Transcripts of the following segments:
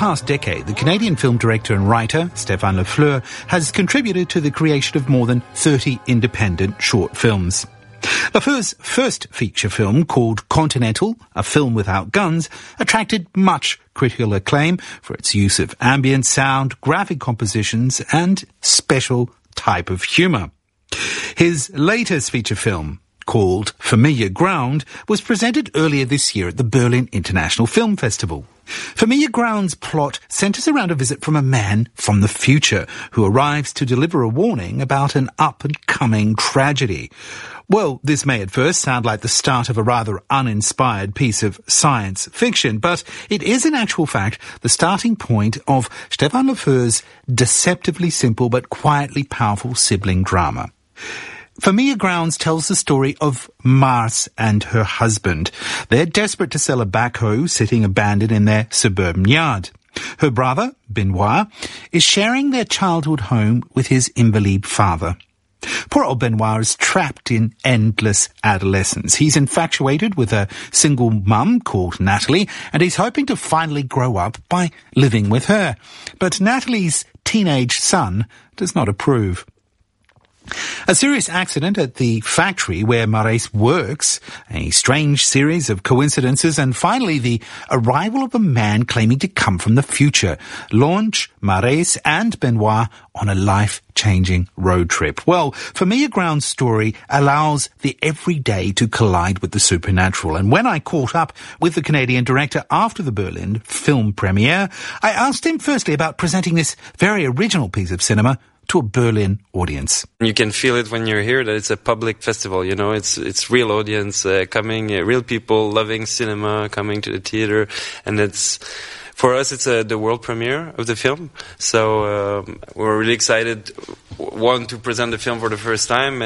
past decade, the Canadian film director and writer, Stéphane Lafleur, has contributed to the creation of more than 30 independent short films. Lafleur's first feature film, called Continental, A Film Without Guns, attracted much critical acclaim for its use of ambient sound, graphic compositions, and special type of humour. His latest feature film, called Familiar Ground, was presented earlier this year at the Berlin International Film Festival. Familiar Ground's plot centres around a visit from a man from the future who arrives to deliver a warning about an up-and-coming tragedy. Well, this may at first sound like the start of a rather uninspired piece of science fiction, but it is in actual fact the starting point of Stéphane Lafleur's deceptively simple but quietly powerful sibling drama. Familiar Grounds tells the story of Mars and her husband. They're desperate to sell a backhoe sitting abandoned in their suburban yard. Her brother, Benoit, is sharing their childhood home with his invalid father. Poor old Benoit is trapped in endless adolescence. He's infatuated with a single mum called Natalie, and he's hoping to finally grow up by living with her. But Natalie's teenage son does not approve. A serious accident at the factory where Maurice works, a strange series of coincidences, and finally the arrival of a man claiming to come from the future launch Maurice and Benoit on a life-changing road trip. Well, Familiar Ground's story allows the everyday to collide with the supernatural. And when I caught up with the Canadian director after the Berlin film premiere, I asked him firstly about presenting this very original piece of cinema to a Berlin audience. You can feel it when you're here that it's a public festival, you know, it's real audience coming, real people loving cinema, coming to the theater, and it's, for us, it's the world premiere of the film, so we're really excited, one, to present the film for the first time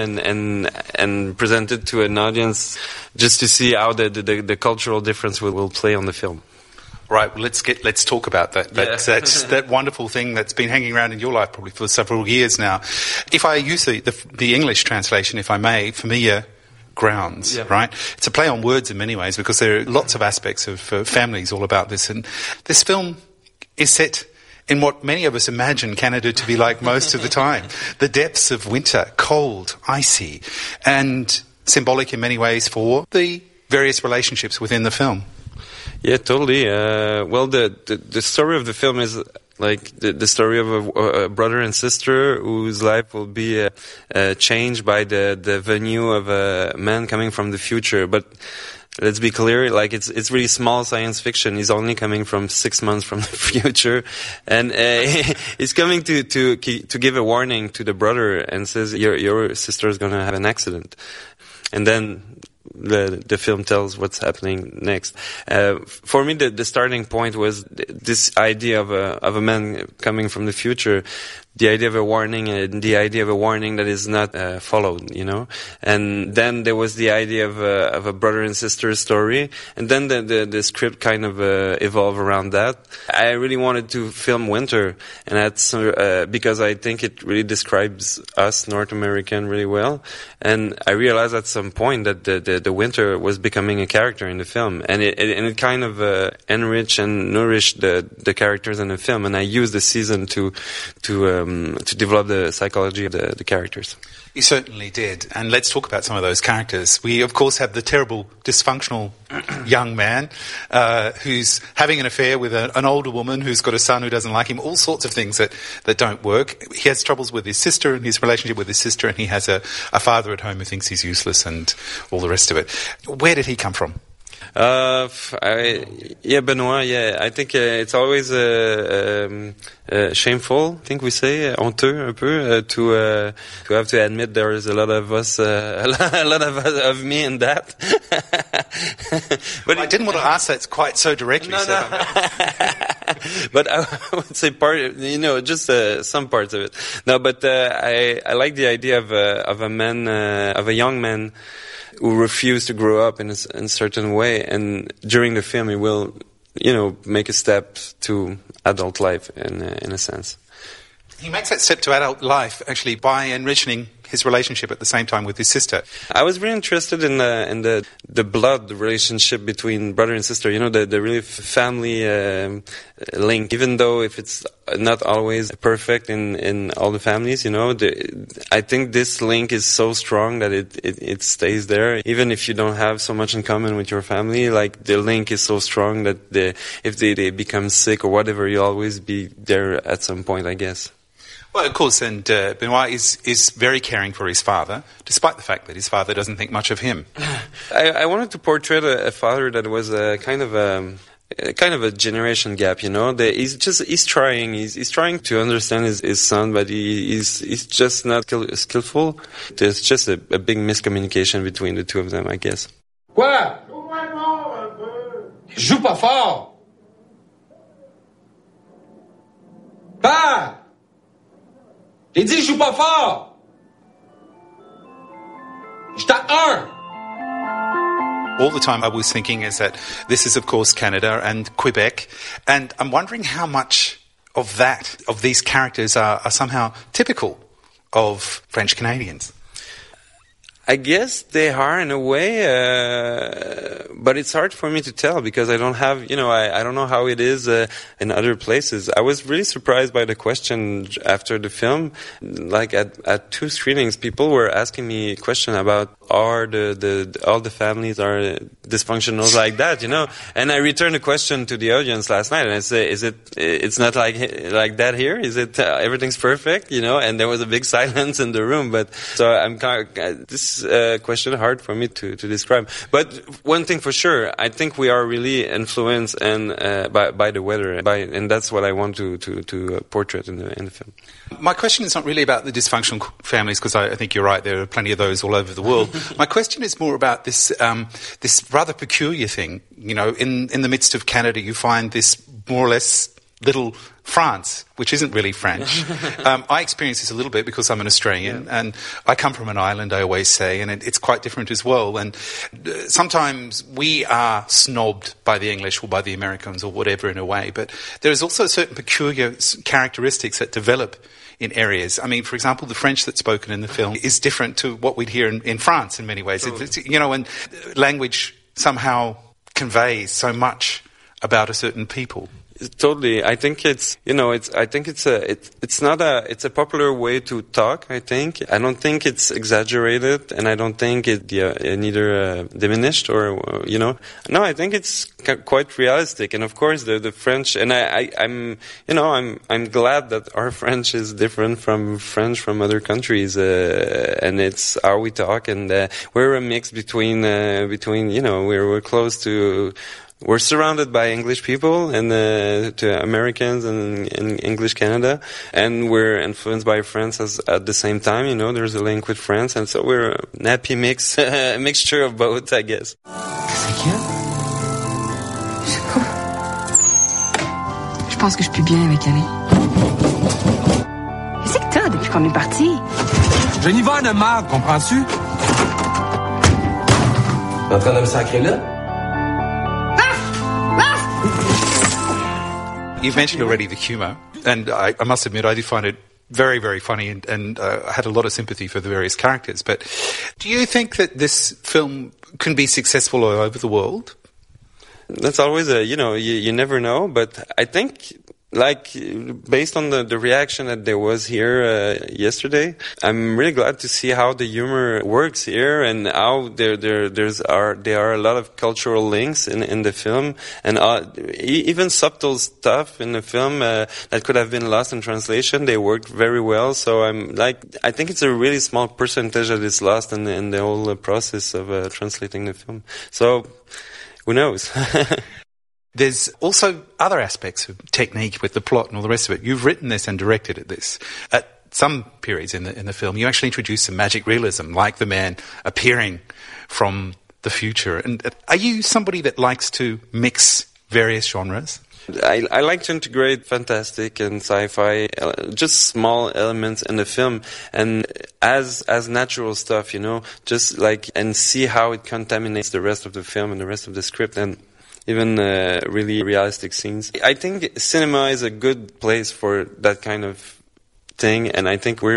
and present it to an audience just to see how the cultural difference will play on the film. Right, well, let's talk about that. That wonderful thing that's been hanging around in your life probably for several years now. If I use the English translation, if I may, Familiar Grounds, yeah. Right? It's a play on words in many ways because there are lots of aspects of families all about this. And this film is set in what many of us imagine Canada to be like most of the time. The depths of winter, cold, icy, and symbolic in many ways for the various relationships within the film. Yeah, totally. Well, the story of the film is like the story of a brother and sister whose life will be changed by the venue of a man coming from the future. But let's be clear, like it's really small science fiction. He's only coming from 6 months from the future, and he's coming to give a warning to the brother and says your sister is going to have an accident, and then the film tells what's happening next. For me, the starting point was this idea of a man coming from the future, the idea of a warning, and the idea of a warning that is not followed, you know. And then there was the idea of a brother and sister story, and then the script kind of evolved around that. I really wanted to film winter, and that's because I think it really describes us North American really well. And I realized at some point that the winter was becoming a character in the film, and it kind of enriched and nourished the characters in the film. And I used the season to develop the psychology of the characters. You certainly did. And let's talk about some of those characters. We, of course, have the terrible, dysfunctional young man who's having an affair with an older woman who's got a son who doesn't like him, all sorts of things that don't work. He has troubles with his sister and his relationship with his sister, and he has a father at home who thinks he's useless and all the rest of it. Where did he come from? Benoit, I think it's always shameful, I think we say, honteux un peu, to have to admit there is a lot of us, a lot of me in that. But I didn't want to ask that quite so directly. No. But I would say just some parts of it. No, but I like the idea of a man, of a young man who refused to grow up in a certain way, and during the film he will, make a step to adult life in a sense. He makes that step to adult life actually by enriching his relationship at the same time with his sister. I was really interested in the blood relationship between brother and sister. You know, the really family link. Even though if it's not always perfect in all the families, you know, I think this link is so strong that it stays there. Even if you don't have so much in common with your family, like the link is so strong that if they become sick or whatever, you'll always be there at some point, I guess. Well, of course, and Benoit is very caring for his father, despite the fact that his father doesn't think much of him. I wanted to portray a father that was kind of a generation gap, you know. He's trying to understand his son, but he's just not skillful. There's just a big miscommunication between the two of them, I guess. Quoi? Je joue pas fort. Pas. J'ai dit, je joue pas fort. J'étais à 1. All the time I was thinking is that this is, of course, Canada and Quebec, and I'm wondering how much of these characters are somehow typical of French Canadians. I guess they are in a way, but it's hard for me to tell because I don't have, you know, I don't know how it is in other places. I was really surprised by the question after the film. Like at 2 screenings, people were asking me a question about all the families are dysfunctional like that, you know? And I returned the question to the audience last night and I said, it's not like that here? Is it, everything's perfect, you know? And there was a big silence in the room, but so I'm kind of, this question hard for me to describe. But one thing for sure, I think we are really influenced by the weather, and that's what I want to portray in the film. My question is not really about the dysfunctional families, because I think you're right, there are plenty of those all over the world. My question is more about this rather peculiar thing. You know, in the midst of Canada, you find this more or less little France, which isn't really French. I experience this a little bit because I'm an Australian, and I come from an island, I always say, and it's quite different as well. And sometimes we are snobbed by the English or by the Americans or whatever in a way, but there is also certain peculiar characteristics that develop in areas. I mean, for example, the French that's spoken in the film is different to what we'd hear in France in many ways. It's, you know, and language somehow conveys so much about a certain people. Totally. I think it's a popular way to talk, I think. I don't think it's exaggerated, and I don't think it neither diminished or, you know. No, I think it's quite realistic. And of course the French, and I'm glad that our French is different from French from other countries, and it's how we talk, and we're a mix between, you know, we're close to, we're surrounded by English people and to Americans and English Canada, and we're influenced by France at the same time. You know, there's a link with France, and so we're a happy mixture of both, I guess. Qu'est-ce qu'il y a? Je sais pas. Je pense que je suis plus bien avec Alain. Qu'est-ce que t'as depuis qu'on est parti? J'ai une hiver de merde, comprends-tu? T'es en train de me sacrer là? You've mentioned already the humour, and I must admit I do find it very, very funny, and I had a lot of sympathy for the various characters. But do you think that this film can be successful all over the world? That's always you never know, but I think, like, based on the reaction that there was here yesterday, I'm really glad to see how the humor works here, and how there are a lot of cultural links in the film, and even subtle stuff in the film that could have been lost in translation. They worked very well, so I think it's a really small percentage that is lost in the whole process of translating the film. So who knows? There's also other aspects of technique with the plot and all the rest of it. You've written this and directed this. At some periods in the film, you actually introduce some magic realism, like the man appearing from the future. And are you somebody that likes to mix various genres? I like to integrate fantastic and sci-fi, just small elements in the film, and as natural stuff, you know, just like, and see how it contaminates the rest of the film and the rest of the script, and even really realistic scenes. I think cinema is a good place for that kind of thing, and I think we're in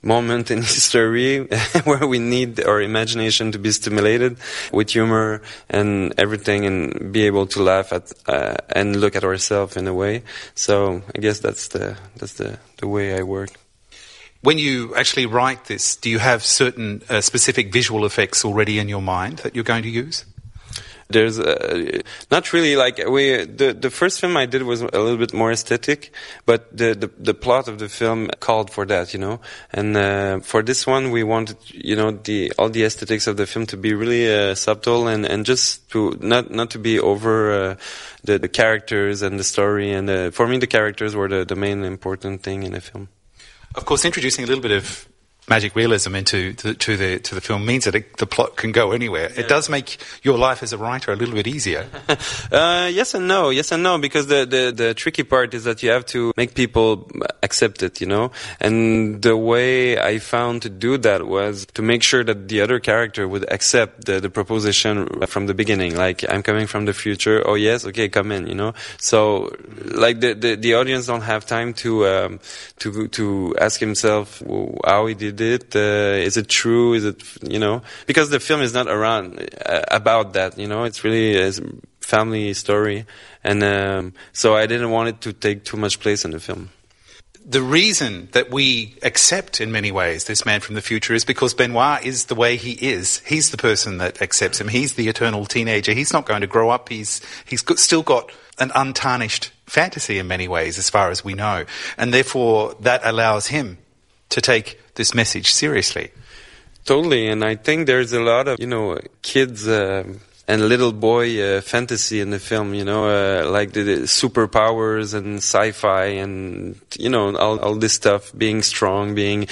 moment in history where we need our imagination to be stimulated with humor and everything, and be able to laugh at and look at ourselves in a way. So I guess that's the way I work. When you actually write this, do you have certain specific visual effects already in your mind that you're going to use? There's not really, like the first film I did was a little bit more aesthetic, but the plot of the film called for that, And for this one, we wanted, all the aesthetics of the film to be really subtle and just to not to be over the characters and the story. And for me, the characters were the main important thing in the film. Of course, introducing a little bit of magic realism into the film means that the plot can go anywhere. Yeah. It does make your life as a writer a little bit easier. Yes and no, because the tricky part is that you have to make people accept it, And the way I found to do that was to make sure that the other character would accept the proposition from the beginning. Like, I'm coming from the future. Oh yes, okay, come in, So, like the audience don't have time to ask himself how he did it. Is it true? Is it, because the film is not around about that, It's really a family story, and so I didn't want it to take too much place in the film. The reason that we accept, in many ways, this man from the future is because Benoit is the way he is. He's the person that accepts him. He's the eternal teenager. He's not going to grow up. He's still got an untarnished fantasy in many ways, as far as we know, and therefore that allows him to take this message seriously. Totally, and I think there's a lot of, kids and little boy fantasy in the film, like the superpowers and sci-fi and, all this stuff, being strong, being...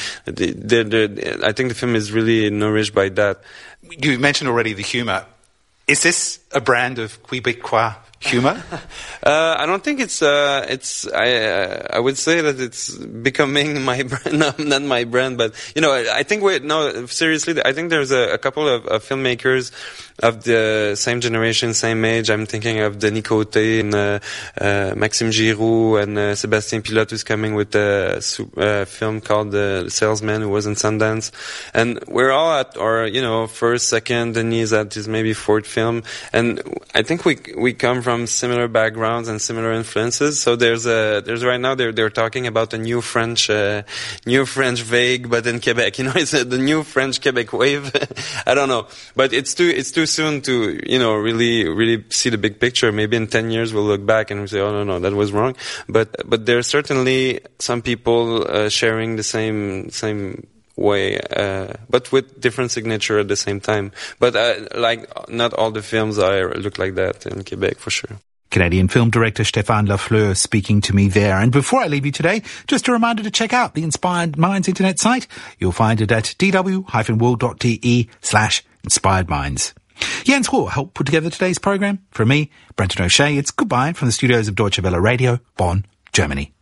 I think the film is really nourished by that. You mentioned already the humor. Is this a brand of Quebecois humor? I don't think it's. I would say that it's becoming my brand. No, not my brand, but I think seriously, I think there's a couple of filmmakers of the same generation, same age. I'm thinking of Denis Côté and Maxime Giroux and Sébastien Pilote, who's coming with a film called The Salesman, who was in Sundance. And we're all at our, first, second, Denis is at his maybe fourth film. And I think we come from similar backgrounds and similar influences. So there's right now they're talking about a new French vague, but in Quebec, it's the new French Quebec wave. I don't know, but it's too soon to, really see the big picture. Maybe in 10 years we'll look back and we say, oh no, that was wrong. But there's certainly some people sharing the same way, but with different signature at the same time. But not all the films look like that in Quebec, for sure. Canadian film director Stéphane Lafleur speaking to me there. And before I leave you today, just a reminder to check out the Inspired Minds internet site. You'll find it at dw-world.de/Inspired Minds. Jens Rohr helped put together today's program. From me, Brenton O'Shea, it's goodbye from the studios of Deutsche Welle Radio, Bonn, Germany.